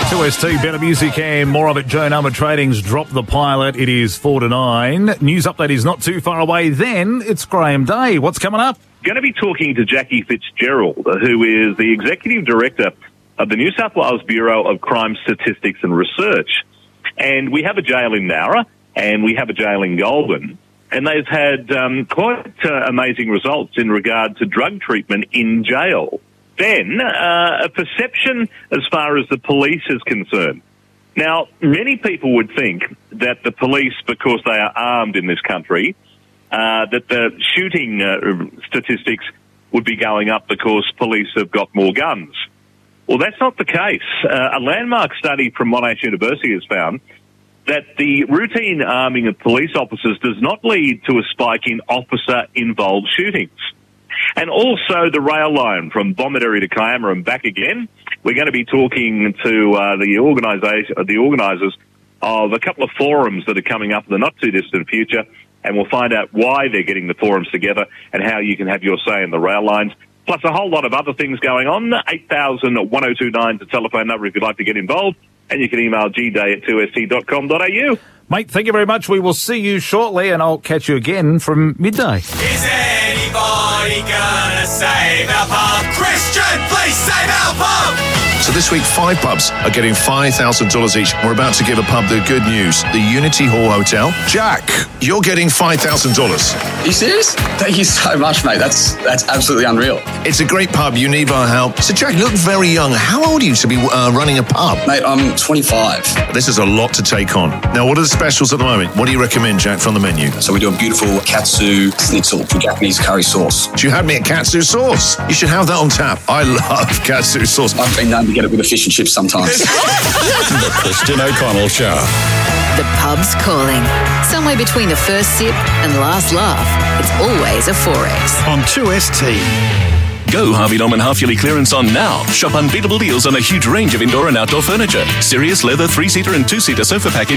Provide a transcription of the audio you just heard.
2ST, better music and more of it. Joe Number Trading's dropped the pilot. It is 4 to 9. News update is not too far away. Then it's Graham Day. What's coming up? Going to be talking to Jackie Fitzgerald, who is the Executive Director of the New South Wales Bureau of Crime Statistics and Research. And we have a jail in Nowra and we have a jail in Goulburn. And they've had quite amazing results in regard to drug treatment in jail. Then, a perception as far as the police is concerned. Now, many people would think that the police, because they are armed in this country, that the shooting statistics would be going up because police have got more guns. Well, that's not the case. A landmark study from Monash University has found that the routine arming of police officers does not lead to a spike in officer-involved shootings. And also the rail line from Bomaderry to Kiama and back again. We're going to be talking to the organisers of a couple of forums that are coming up in the not-too-distant future, and we'll find out why they're getting the forums together and how you can have your say in the rail lines, plus a whole lot of other things going on. 8000-1029 is the telephone number if you'd like to get involved, and you can email gday@2st.com.au. Mate, thank you very much. We will see you shortly, and I'll catch you again from midday. Is anybody gonna save our pub? Christian, please save our pub! So this week, 5 pubs are getting $5,000 each. We're about to give a pub the good news. The Unity Hall Hotel. Jack, you're getting $5,000. Are you serious? Thank you so much, mate. That's absolutely unreal. It's a great pub. You need our help. So, Jack, you look very young. How old are you to be running a pub? Mate, I'm 25. This is a lot to take on. Now, what are the specials at the moment? What do you recommend, Jack, from the menu? So we do a beautiful katsu schnitzel with Japanese curry sauce. You had me at katsu sauce. You should have that on tap. I love katsu sauce. I've been known to get it with a fish and chips sometimes. The Christian O'Connell Show. The pub's calling. Somewhere between the first sip and last laugh, it's always a 4X. On 2ST. Go Harvey Norman half-yearly clearance on now. Shop unbeatable deals on a huge range of indoor and outdoor furniture. Sirius leather 3-seater and 2-seater sofa package